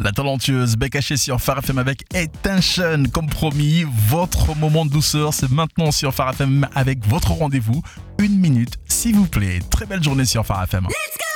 La talentueuse Bekhaché sur Phare FM avec Attention. Comme promis, votre moment de douceur, c'est maintenant sur Phare FM avec votre rendez-vous. 1 minute, s'il vous plaît. Très belle journée sur Phare FM. Let's go!